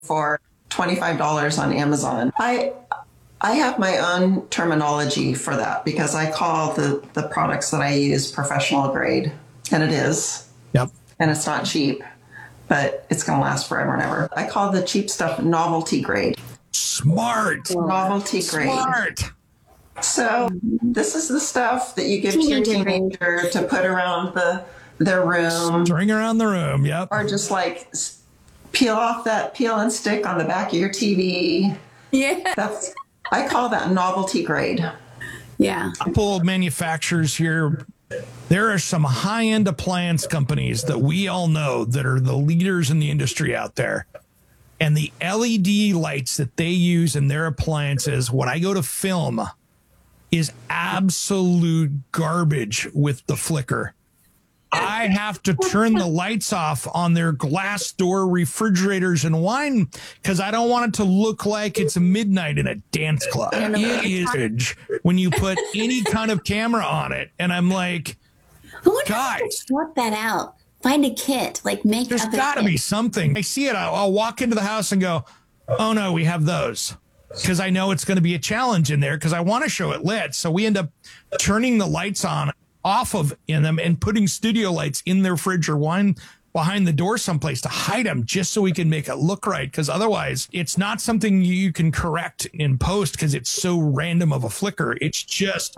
for $25 on Amazon. I have my own terminology for that because I call the products that I use professional grade, and it is. Yep. And it's not cheap, but it's going to last forever and ever. I call the cheap stuff novelty grade. Smart. Novelty grade. Smart. So this is the stuff that you give to your teenager to put around their room. String around the room, yep. Or just like peel off that peel and stick on the back of your TV. Yeah. I call that novelty grade. Yeah. A couple of manufacturers here. There are some high-end appliance companies that we all know that are the leaders in the industry out there. And the LED lights that they use in their appliances, when I go to film, is absolute garbage with the flicker. I have to turn the lights off on their glass door refrigerators and wine because I don't want it to look like it's midnight in a dance club. It is when you put any kind of camera on it. And I'm like, guys, swap that out. Find a kit, like make. There's got to be something. I see it. I'll walk into the house and go, oh no, we have those. Because I know it's going to be a challenge in there because I want to show it lit. So we end up turning the lights on off of in them and putting studio lights in their fridge or wine behind the door someplace to hide them just so we can make it look right. Because otherwise it's not something you can correct in post because it's so random of a flicker. It's just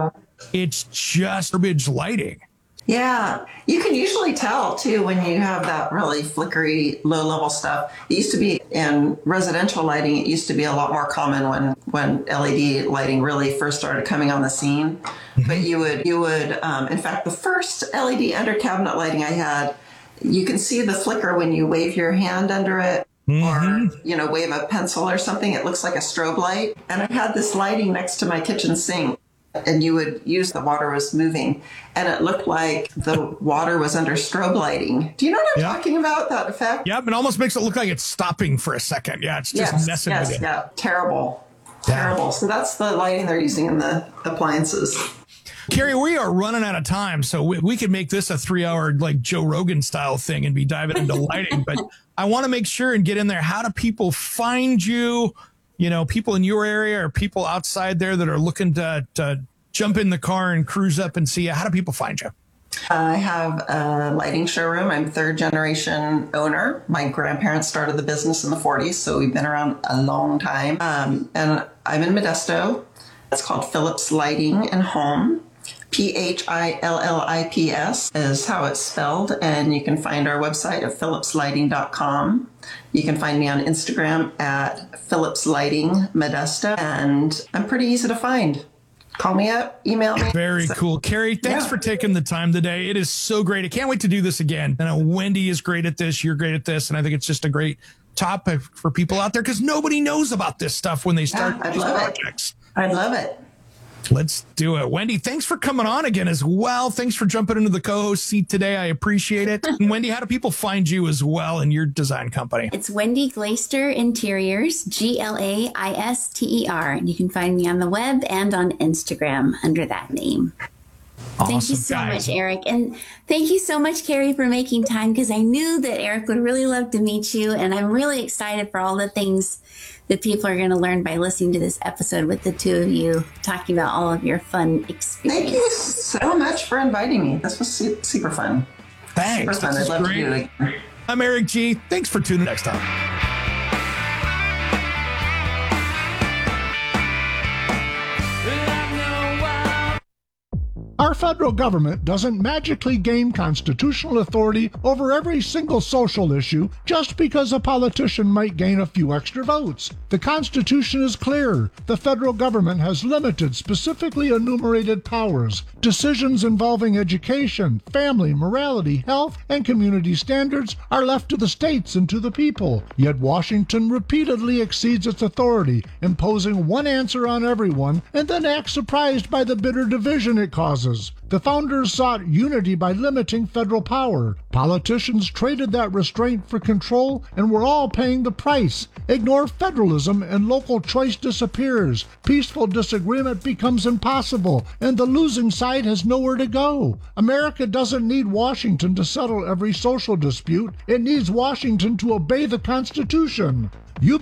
garbage lighting. Yeah, you can usually tell too when you have that really flickery, low-level stuff. It used to be in residential lighting. It used to be a lot more common when LED lighting really first started coming on the scene. Mm-hmm. But you would, in fact, the first LED under cabinet lighting I had, you can see the flicker when you wave your hand under it. Mm-hmm. Or wave a pencil or something. It looks like a strobe light. And I had this lighting next to my kitchen sink. And you would use the water was moving, and it looked like the water was under strobe lighting. Do you know what I'm talking about, that effect? Yep, it almost makes it look like it's stopping for a second. Yeah, it's just messing with it. Yeah, terrible. So that's the lighting they're using in the appliances. Carrie, we are running out of time, so we could make this a 3-hour like Joe Rogan style thing and be diving into lighting. But I want to make sure and get in there. How do people find you? People in your area or people outside there that are looking to jump in the car and cruise up and see you. How do people find you? I have a lighting showroom. I'm third generation owner. My grandparents started the business in the 40s, so we've been around a long time. And I'm in Modesto. It's called Phillips Lighting and Home. PHILLIPS is how it's spelled, and you can find our website at phillipslighting.com. You can find me on Instagram at Phillips Lighting Modesto, and I'm pretty easy to find. Call me up, email me. Very cool. Carrie, thanks for taking the time today. It is so great. I can't wait to do this again. I know Wendy is great at this. You're great at this, and I think it's just a great topic for people out there because nobody knows about this stuff when they start these projects. I'd love it. Let's do it. Wendy, thanks for coming on again as well. Thanks for jumping into the co-host seat today. I appreciate it. And Wendy, how do people find you as well in your design company? It's Wendy Glaister Interiors, GLAISTER. And you can find me on the web and on Instagram under that name. Awesome, thank you so much, Eric. And thank you so much, Carrie, for making time because I knew that Eric would really love to meet you. And I'm really excited for all the things that people are going to learn by listening to this episode with the two of you talking about all of your fun experiences. Thank you so much for inviting me. This was super fun. Thanks. Super fun. I'd love to do it again. I'm Eric G. Thanks for tuning in next time. Our federal government doesn't magically gain constitutional authority over every single social issue just because a politician might gain a few extra votes. The Constitution is clear. The federal government has limited, specifically enumerated powers. Decisions involving education, family, morality, health, and community standards are left to the states and to the people. Yet Washington repeatedly exceeds its authority, imposing one answer on everyone, and then acts surprised by the bitter division it causes. The founders sought unity by limiting federal power. Politicians traded that restraint for control, and we're all paying the price. Ignore federalism and local choice disappears. Peaceful disagreement becomes impossible, and the losing side has nowhere to go. America doesn't need Washington to settle every social dispute. It needs Washington to obey the Constitution. You